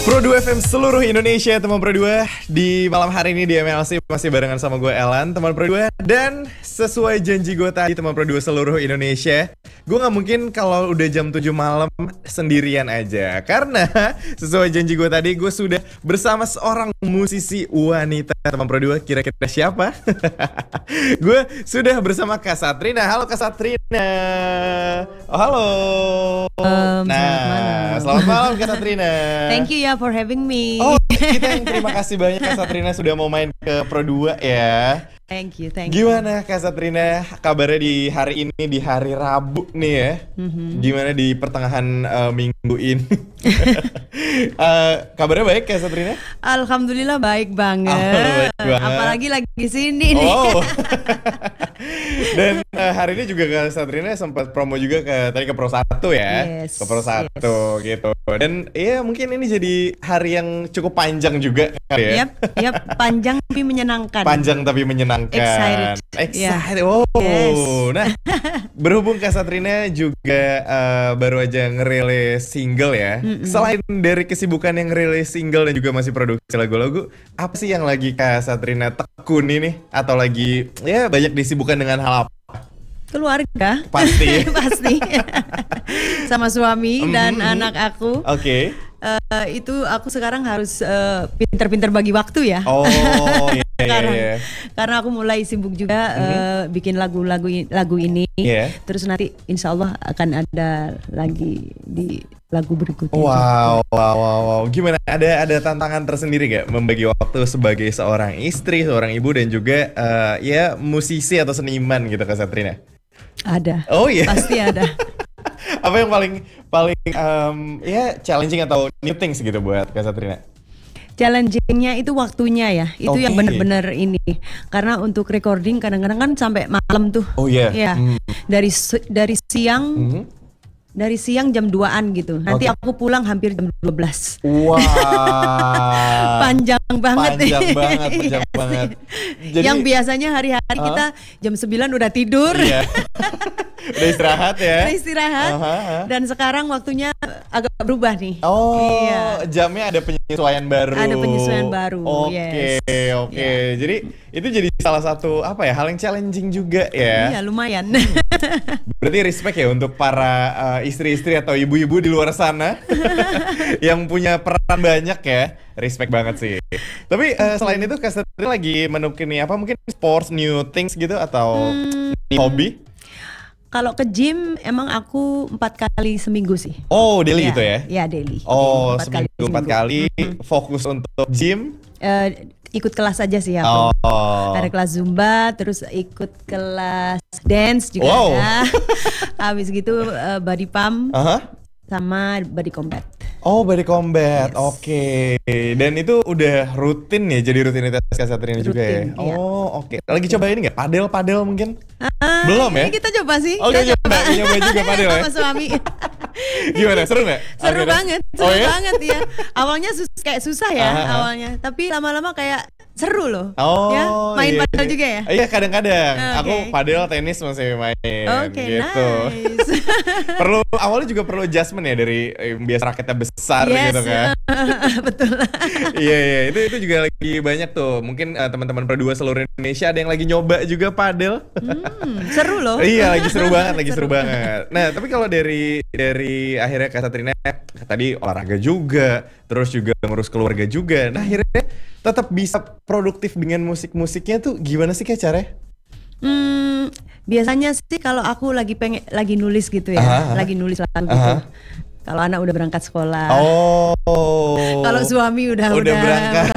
Pro2 FM seluruh Indonesia, teman Pro2. Di malam hari ini di MLC masih barengan sama gue Elan, teman Pro2. Dan sesuai janji gue tadi, teman Pro2 seluruh Indonesia, gue gak mungkin kalau udah jam 7 malam sendirian aja. Karena sesuai janji gue tadi, gue sudah bersama seorang musisi wanita, teman Pro2. Kira-kira siapa? Gue sudah bersama Kak Satrina. Halo Kak Satrina. Oh, halo. Selamat malam Kak Satrina. Thank you ya for having me. Oh, kita yang terima kasih banyak Kak Satrina sudah mau main ke Pro2 ya. Thank you. Gimana Kak Satrina kabarnya di hari ini, di hari Rabu nih ya? Gimana di pertengahan minggu ini? Kabarnya baik Kak Satrina? Alhamdulillah baik banget. Baik banget. Apalagi lagi di sini nih. Oh. Dan hari ini juga Kak Satrina sempat promo juga tadi ke Pro 1 ya. Yes, ke Pro 1 gitu. Dan ya mungkin ini jadi hari yang cukup panjang juga kali ya. Yap, panjang tapi menyenangkan. Panjang tapi menyenangkan. Excited. Yeah. Oh. Yes. Nah, berhubung Kak Satrina juga baru aja ngerilis single ya. Selain dari kesibukan yang ngerilis single dan juga masih produksi lagu-lagu, apa sih yang lagi Kak Satrina tekuni nih? Atau lagi ya banyak disibukkan dengan hal apa? Keluarga. Pasti. Pasti. Sama suami dan anak aku. Oke. Itu aku sekarang harus pinter-pinter bagi waktu ya. Oh iya. Karena aku mulai sibuk juga bikin lagu ini. Yeah. Terus nanti insya Allah akan ada lagi di lagu berikutnya. Wow. Gimana? Ada tantangan tersendiri gak membagi waktu sebagai seorang istri, seorang ibu dan juga ya musisi atau seniman gitu Kak Satrina? Ada. Oh iya. Pasti ada. Apa yang paling ya challenging atau new things gitu buat Kak Satrina? Challengingnya itu waktunya ya, itu yang benar-benar ini. Karena untuk recording kadang-kadang kan sampai malam tuh. Oh iya. Yeah. Dari siang jam 2-an gitu. Nanti aku pulang hampir jam 12. Wah. Panjang banget. Panjang banget. Jadi, yang biasanya hari-hari kita jam 9 udah tidur. Iya. Udah istirahat ya. Dan sekarang waktunya agak berubah nih. Oh, iya. Jamnya ada penyesuaian baru. Oke. Yeah. Jadi itu jadi salah satu hal yang challenging juga ya. Iya, lumayan. Berarti respect ya untuk para istri-istri atau ibu-ibu di luar sana yang punya peran banyak ya. Respect banget sih. Tapi selain itu Kak Satrina lagi menekuni apa, mungkin sports, new things gitu atau hobi? Kalau ke gym emang aku 4 kali seminggu sih. Oh, daily gitu ya? Iya, daily. Oh, seminggu 4 kali fokus untuk gym? Ikut kelas aja sih aku. Ada kelas Zumba, terus ikut kelas dance juga ada. Habis gitu body pump sama body combat. Oh, body combat. Yes. Oke. Dan itu udah rutin ya, jadi rutinitas Kak Satrina juga ya? Iya. Oh, oke. Lagi coba ini nggak? Padel mungkin? Belum ya? Kita coba sih. Oh, nyoba juga padel ya? Sama suami. Gimana? Seru nggak? Seru banget banget ya. Awalnya kayak susah ya awalnya, tapi lama-lama kayak seru loh. Ya, main padel juga ya? Iya, kadang-kadang. Aku padel, tenis masih main. Gitu. Nice. Awalnya juga perlu adjustment ya dari biasa raketnya besar gitu kan. Betul. Iya, itu juga lagi banyak tuh. Mungkin teman-teman Pro2 seluruh Indonesia ada yang lagi nyoba juga padel. Seru loh. Iya, lagi seru banget. Nah, tapi kalau dari akhirnya Kak Satrina tadi olahraga juga, terus juga ngurus keluarga juga. Nah, akhirnya tetap bisa produktif dengan musiknya tuh gimana sih Kak caranya? Biasanya sih kalau aku lagi nulis gitu ya, lagi nulis lagu gitu. Kalau anak udah berangkat sekolah. Kalau suami udah berangkat.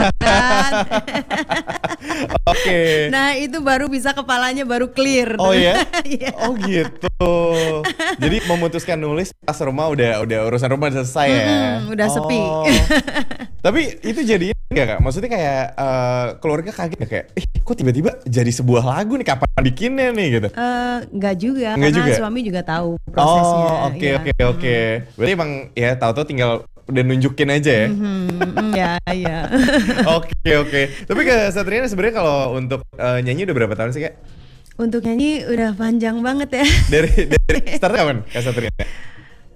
Oke. Nah, itu baru bisa kepalanya baru clear. Oh ya? Oh gitu. Jadi memutuskan nulis pas rumah udah urusan rumah selesai ya. Udah sepi. Tapi itu jadi enggak Kak? Maksudnya kayak keluarga kaget gak kayak, kok tiba-tiba jadi sebuah lagu nih, kapan bikinnya nih gitu? Enggak juga, karena suami juga tahu prosesnya. Oke. Berarti emang ya tahu-tahu tinggal udah nunjukin aja ya. Iya. Oke. Tapi Kak Satrina sebenarnya kalau untuk nyanyi udah berapa tahun sih Kak? Untuk nyanyi udah panjang banget ya. Dari start kapan Kak Satrina?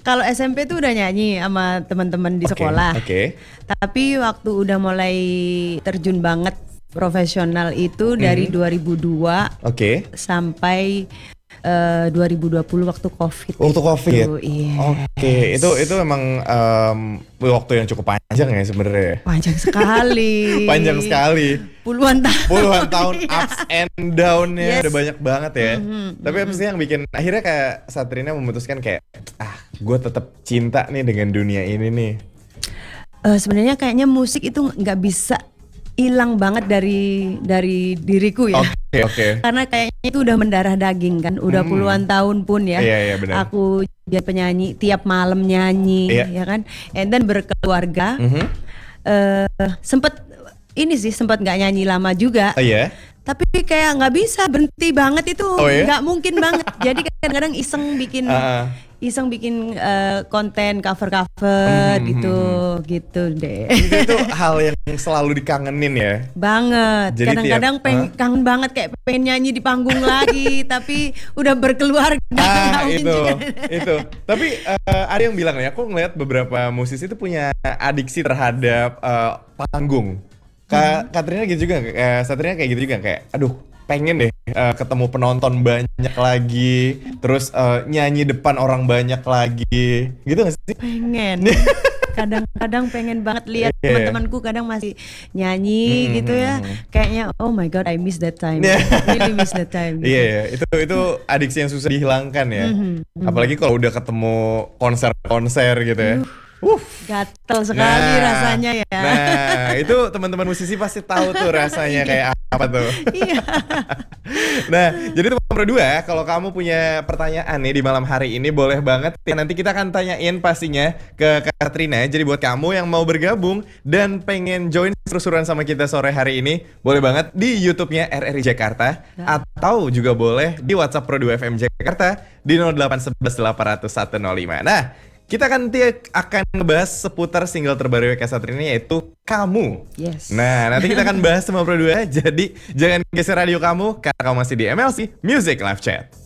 Kalau SMP tuh udah nyanyi sama teman-teman di sekolah. Tapi waktu udah mulai terjun banget profesional itu dari 2002 sampai 2020 waktu COVID. Waktu COVID. Iya. Itu memang waktu yang cukup panjang ya sebenarnya. Panjang sekali. Panjang sekali. Puluhan tahun ups and down-nya udah banyak banget ya. Tapi apa sih yang bikin akhirnya kayak Satrina memutuskan kayak gue tetap cinta nih dengan dunia ini nih. Sebenarnya kayaknya musik itu nggak bisa hilang banget dari diriku ya. Karena kayaknya itu udah mendarah daging kan, udah puluhan tahun pun ya. Benar. Aku jadi penyanyi, tiap malam nyanyi, ya kan. And then berkeluarga. Sempet nggak nyanyi lama juga. Tapi kayak nggak bisa berhenti banget itu, nggak mungkin banget. Jadi kadang-kadang iseng bikin konten cover gitu deh. Itu hal yang selalu dikangenin ya. Banget. Jadi kadang-kadang kangen banget kayak pengen nyanyi di panggung lagi, tapi udah berkeluarga. Itu. Tapi ada yang bilang ya, aku ngeliat beberapa musisi itu punya adiksi terhadap panggung. Katrina gitu juga, Satrina kayak gitu juga kayak, aduh pengen deh ketemu penonton banyak lagi, terus nyanyi depan orang banyak lagi, gitu nggak sih? Pengen. Kadang-kadang pengen banget lihat teman-temanku kadang masih nyanyi gitu ya, kayaknya oh my god I miss that time, really miss that time. Itu adiksi yang susah dihilangkan ya, apalagi kalau udah ketemu konser gitu ya. Gatel sekali rasanya ya. Nah, itu teman-teman musisi pasti tahu tuh rasanya kayak apa tuh. Nah, jadi teman berdua, kalau kamu punya pertanyaan nih di malam hari ini boleh banget. Nanti kita akan tanyain pastinya ke Katrina. Jadi buat kamu yang mau bergabung dan pengen join seru-seruan sama kita sore hari ini, boleh banget di YouTube-nya RRI Jakarta atau juga boleh di WhatsApp Pro 2 FM Jakarta di 0811 800 105. Nah, kita akan ngebahas seputar single terbaru Satrina yaitu Kamu. Nah, nanti kita akan bahas sama Pro 2. Jadi jangan geser radio kamu karena kamu masih di MLC Music Live Chat.